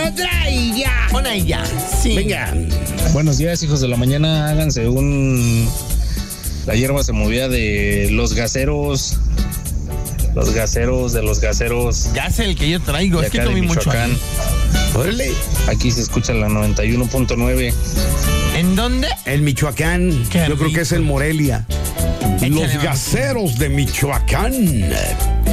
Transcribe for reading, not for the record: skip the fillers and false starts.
otra y ya. Una y ya, sí. Venga. Buenos días, hijos de la mañana. Háganse La hierba se movía de los gaseros. Los gaseros, de los gaseros. Ya sé el que yo traigo, de es que acá de comí mucho Michoacán. ahí. Órale. Aquí se escucha la 91.9. ¿En dónde? El Michoacán. Qué Yo creo que es rico. el Morelia. Échale, Los vamos. gaseros de Michoacán.